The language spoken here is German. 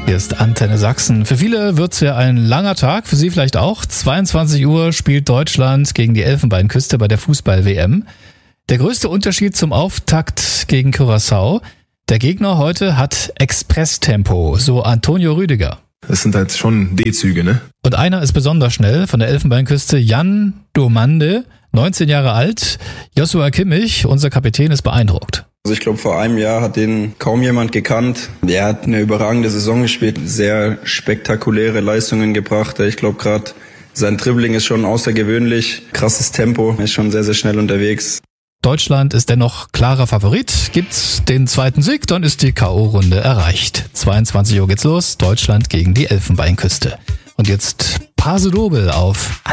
Hier ist Antenne Sachsen. Für viele wird's ja ein langer Tag, für Sie vielleicht auch. 22 Uhr spielt Deutschland gegen die Elfenbeinküste bei der Fußball-WM. Der größte Unterschied zum Auftakt gegen Curaçao: der Gegner heute hat Expresstempo, so Antonio Rüdiger. Das sind halt schon D-Züge, ne? Und einer ist besonders schnell, von der Elfenbeinküste, Jan Domande, 19 Jahre alt. Joshua Kimmich, unser Kapitän, ist beeindruckt. Also ich glaube, vor einem Jahr hat den kaum jemand gekannt. Er hat eine überragende Saison gespielt, sehr spektakuläre Leistungen gebracht. Ich glaube, gerade sein Dribbling ist schon außergewöhnlich, krasses Tempo, ist schon sehr, sehr schnell unterwegs. Deutschland ist dennoch klarer Favorit. Gibt's den zweiten Sieg, dann ist die K.O.-Runde erreicht. 22 Uhr geht's los, Deutschland gegen die Elfenbeinküste. Und jetzt Paso Doble auf